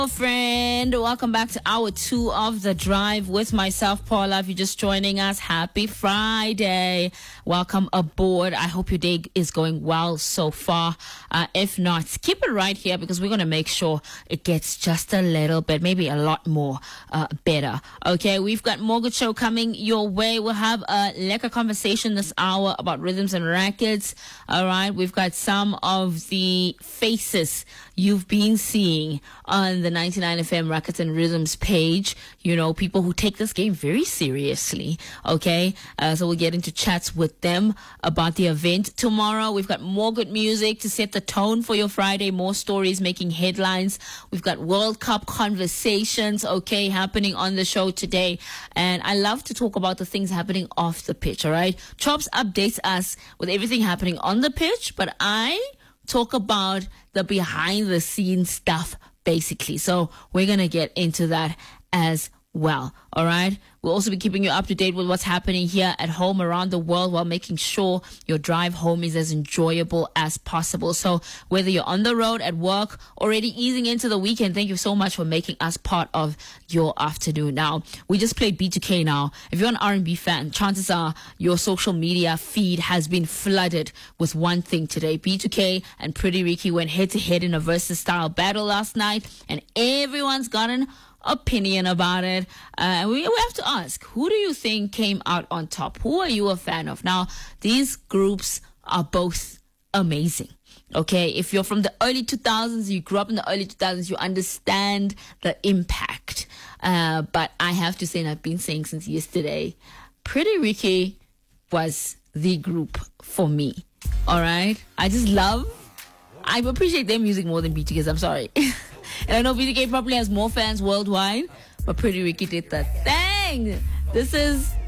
Friend, welcome back to hour 2 of The Drive with myself, Paula. If you're just joining us, happy Friday. Welcome aboard. I hope your day is going well so far. If not, keep it right here because we're going to make sure it gets just a little bit, maybe a lot more better. Okay, we've got Mortgage Show coming your way. We'll have a lekker conversation this hour about rhythms and rackets. All right, we've got some of the faces you've been seeing on the 99 FM Rackets and Rhythms page. You know, people who take this game very seriously. Okay, so we'll get into chats with them about the event tomorrow. We've got more good music to set the tone for your Friday, more stories making headlines. We've got World Cup conversations, okay, happening on the show today. And I love to talk about the things happening off the pitch, all right? Chops updates us with everything happening on the pitch, but I talk about the behind the scenes stuff, basically. So we're going to get into that as well. All right. We'll also be keeping you up to date with what's happening here at home around the world while making sure your drive home is as enjoyable as possible. So whether you're on the road, at work, already easing into the weekend, thank you so much for making us part of your afternoon. Now, we just played B2K now. If you're an R&B fan, chances are your social media feed has been flooded with one thing today. B2K and Pretty Ricky went head to head in a versus style battle last night, and everyone's gotten opinion about it. We have to ask, who do you think came out on top? Who are you a fan of? Now, these groups are both amazing. Okay, if you're from the early 2000s, you grew up in the early 2000s, you understand the impact. But I have to say, and I've been saying since yesterday, Pretty Ricky was the group for me. All right, I appreciate their music more than BTK's. I'm sorry. And I know BTK probably has more fans worldwide, but Pretty Ricky did that thing. This is